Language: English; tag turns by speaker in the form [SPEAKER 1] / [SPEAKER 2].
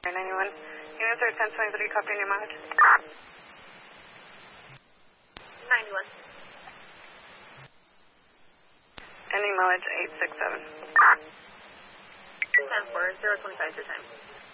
[SPEAKER 1] 91. Units are 1023, copy new mileage.
[SPEAKER 2] 91.
[SPEAKER 1] Ending mileage 867.
[SPEAKER 2] 10-4, 025 your time.